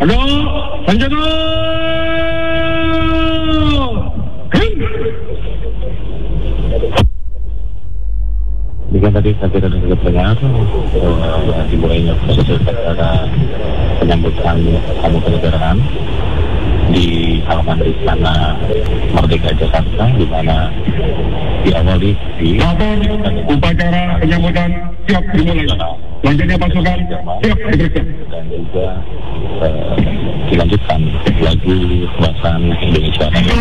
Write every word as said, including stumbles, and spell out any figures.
Aduh, Sanjana! Jika tadi saya tidak dengar dengar uh, dimulainya proses acara penyambutan tamu kenegaraan di halaman Istana Merdeka Jakarta, di mana diawali di upacara penyambutan siap dimulai. Selanjutnya pasukan siap diperiksa. Dan juga uh, dilanjutkan lagu kekuasaan Indonesia.